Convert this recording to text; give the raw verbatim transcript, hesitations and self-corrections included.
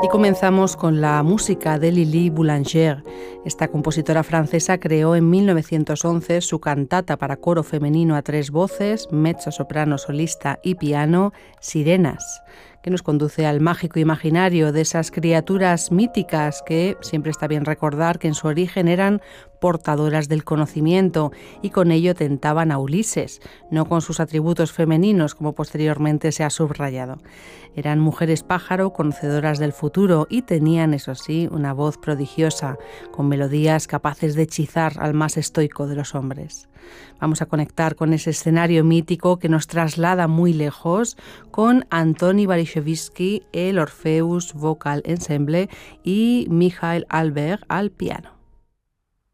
Y comenzamos con la música de Lili Boulanger. Esta compositora francesa creó en mil novecientos once su cantata para coro femenino a tres voces, mezzo-soprano, solista y piano, Sirenas, que nos conduce al mágico imaginario de esas criaturas míticas que siempre está bien recordar que en su origen eran portadoras del conocimiento y con ello tentaban a Ulises, no con sus atributos femeninos como posteriormente se ha subrayado. Eran mujeres pájaro, conocedoras del futuro y tenían, eso sí, una voz prodigiosa, con melodías capaces de hechizar al más estoico de los hombres. Vamos a conectar con ese escenario mítico que nos traslada muy lejos con Antoni Barishevsky, el Orpheus Vocal Ensemble y Michael Albert al piano.